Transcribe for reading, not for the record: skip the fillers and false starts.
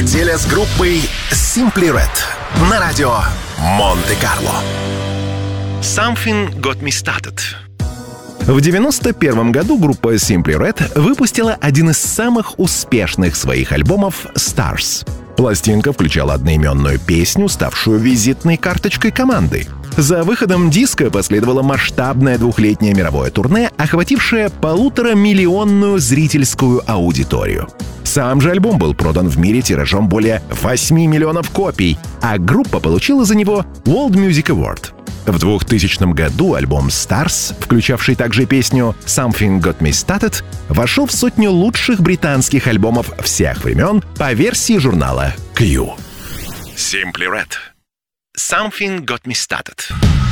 Неделя с группой Simply Red на радио Монте-Карло. Something Got Me Started. В 1991 году группа Simply Red выпустила один из самых успешных своих альбомов «Stars». Пластинка включала одноименную песню, ставшую визитной карточкой команды. За выходом диска последовало масштабное двухлетнее мировое турне, охватившее 1,5-миллионную зрительскую аудиторию. Сам же альбом был продан в мире тиражом более 8 миллионов копий, а группа получила за него World Music Award. В 2000 году альбом «Stars», включавший также песню «Something Got Me Started», вошел в сотню лучших британских альбомов всех времен по версии журнала Q. Simply Red. Something Got Me Started.